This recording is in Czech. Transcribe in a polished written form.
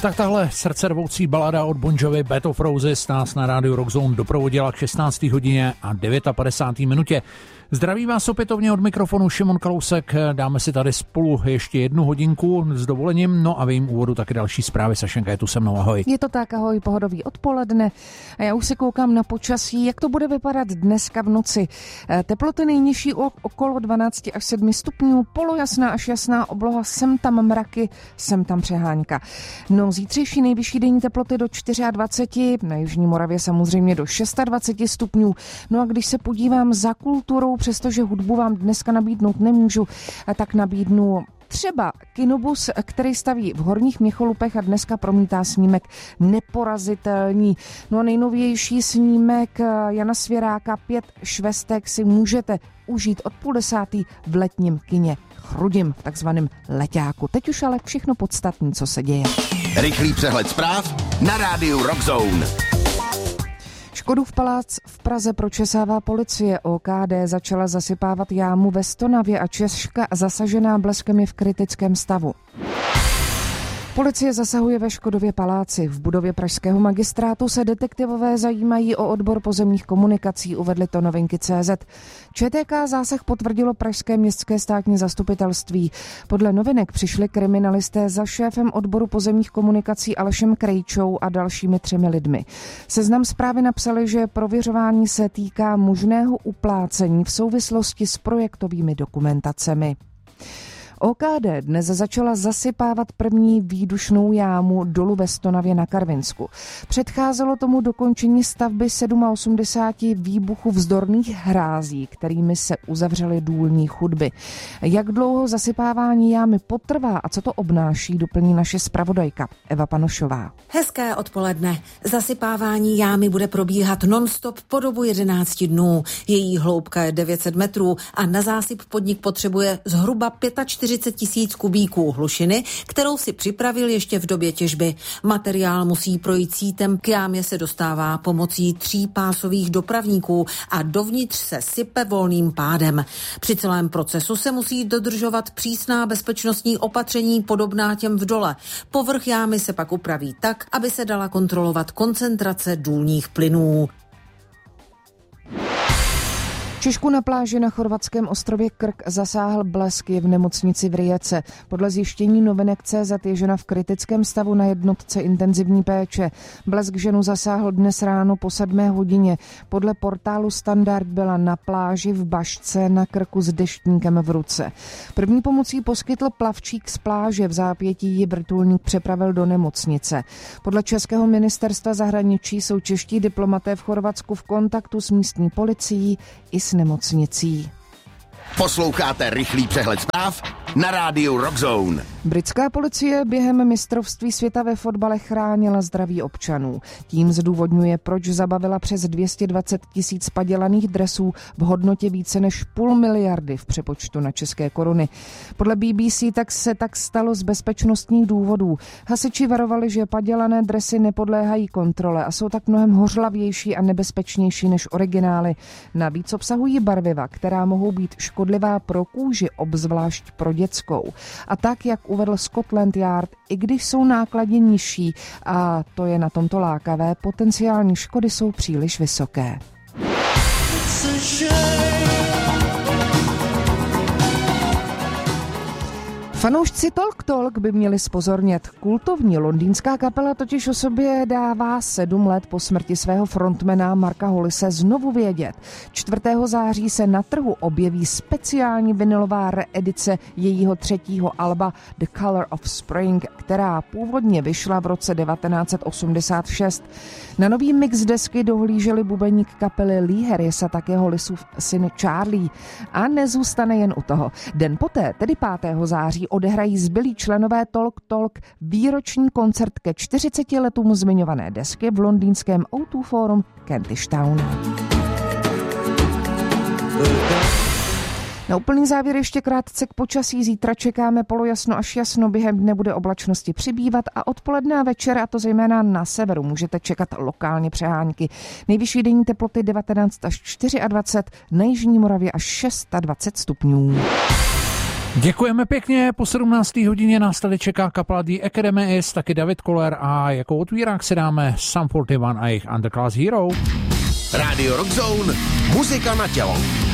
Tak tahle srdcervoucí balada od Bon Jovi Bed of Roses nás na rádiu Rockzone doprovodila k 16. hodině a 59. minutě. Zdraví vás opětovně od mikrofonu Šimon Kalousek. Dáme si tady spolu ještě 1 hodinku s dovolením, no a v jejím úvodu taky další zprávy. Sašenka je tu se mnou, ahoj. Je to tak, ahoj, pohodový odpoledne. A já už se koukám na počasí, jak to bude vypadat dneska v noci. Teploty nejnižší okolo 12 až 7 stupňů, polojasná až jasná obloha, sem tam mraky, sem tam přehánka. No, zítřejší nejvyšší denní teploty do 24, na Jižní Moravě samozřejmě do 26 stupňů. No a když se podívám za kulturou, přestože hudbu vám dneska nabídnout nemůžu, tak nabídnu třeba kinobus, který staví v Horních Měcholupech a dneska promítá snímek Neporazitelní. No a nejnovější snímek Jana Svěráka 5 švestek si můžete užít od 9:30 v letním kině Chrudim, v takzvaném Leťáku. Teď už ale všechno podstatné, co se děje. Rychlý přehled zpráv na rádiu Rockzone. Škodův palác v Praze pročesává policie. OKD začala zasypávat jámu ve Stonavě a Češka zasažená bleskem je v kritickém stavu. Policie zasahuje ve Škodově paláci. V budově pražského magistrátu se detektivové zajímají o odbor pozemních komunikací, uvedly to Novinky.cz. ČTK zásah potvrdilo pražské městské státní zastupitelství. Podle Novinek přišli kriminalisté za šéfem odboru pozemních komunikací Alešem Krejčou a dalšími 3 lidmi. Seznam zprávy napsali, že prověřování se týká možného uplácení v souvislosti s projektovými dokumentacemi. OKD dnes začala zasypávat první výdušnou jámu dolu ve Stonavě na Karvinsku. Předcházelo tomu dokončení stavby 87 výbuchů vzdorných hrází, kterými se uzavřely důlní chodby. Jak dlouho zasypávání jámy potrvá a co to obnáší, doplní naše zpravodajka Eva Panošová. Hezké odpoledne. Zasypávání jámy bude probíhat non-stop po dobu 11 dnů. Její hloubka je 900 metrů a na zásyp podnik potřebuje zhruba 45 000 kubíků hlušiny, kterou si připravil ještě v době těžby. Materiál musí projít sítem, k jámě se dostává pomocí 3 pásových dopravníků a dovnitř se sype volným pádem. Při celém procesu se musí dodržovat přísná bezpečnostní opatření podobná těm v dole. Povrch jámy se pak upraví tak, aby se dala kontrolovat koncentrace důlních plynů. Češku na pláži na chorvatském ostrově Krk zasáhl blesk, je v nemocnici v Rijece. Podle zjištění Novinek.cz je žena v kritickém stavu na jednotce intenzivní péče. Blesk ženu zasáhl dnes ráno po 7 hodině. Podle portálu Standard byla na pláži v Bašce na Krku s deštníkem v ruce. První pomocí poskytl plavčík z pláže, v zápětí ji vrtulník přepravil do nemocnice. Podle českého ministerstva zahraničí jsou čeští diplomaté v Chorvatsku v kontaktu s místní policií i s nemocnicí. Posloucháte rychlý přehled zpráv na rádiu Rockzone. Britská policie během mistrovství světa ve fotbale chránila zdraví občanů. Tím zdůvodňuje, proč zabavila přes 220 000 padělaných dresů v hodnotě více než 500 miliardy v přepočtu na české koruny. Podle BBC se tak stalo z bezpečnostních důvodů. Hasiči varovali, že padělané dresy nepodléhají kontrole a jsou tak mnohem hořlavější a nebezpečnější než originály. Navíc obsahují barviva, která mohou být škodlivá pro kůži, obzvlášť pro dětskou. A tak, jak uvedl Scotland Yard, i když jsou náklady nižší, a to je na tomto lákavé, potenciální škody jsou příliš vysoké. Fanoušci Talk by měli zpozornět. Kultovní londýnská kapela totiž o sobě dává 7 let po smrti svého frontmana Marka Hollise znovu vědět. 4. září se na trhu objeví speciální vinylová reedice jejího 3. alba The Color of Spring, která původně vyšla v roce 1986. Na nový mix desky dohlíželi bubeník kapely Lee Harris a také Hollisův syn Charlie. A nezůstane jen u toho. Den poté, tedy 5. září, odehrají zbylí členové Talk výroční koncert ke 40 letům zmiňované desky v londýnském O2 Forum Kentish Town. Na úplný závěr ještě krátce k počasí. Zítra čekáme polojasno až jasno, během dne bude oblačnosti přibývat a odpoledne a večer, a to zejména na severu, můžete čekat lokálně přehánky. Nejvyšší denní teploty 19 až 24, na Jižní Moravě až 26 stupňů. Děkujeme pěkně, po 17. hodině nás tady čeká kapela The Academy, taky David Koller a jako otvírák si dáme Sum 41 a jejich Underclass Hero. Radio Rock Zone, muzika na tělo.